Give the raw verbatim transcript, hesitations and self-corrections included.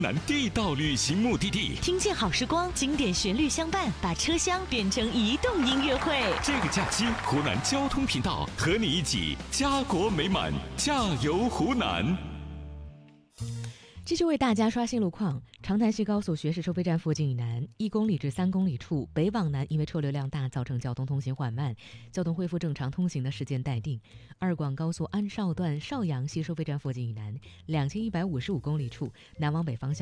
南地道旅行目的地， 听见好时光，经典旋律相伴，把车厢变成移动音乐会。 这个假期，湖南交通频道和你一起家国美满，加油湖南！ 继续为大家刷新路况。长潭西高速学士收费站附近以南一公里至三公里处，北往南因为车流量大，造成交通通行缓慢，交通恢复正常通行的时间待定。二广高速安绍段邵阳西收费站附近以南两千一百五十五公里处，南往北方向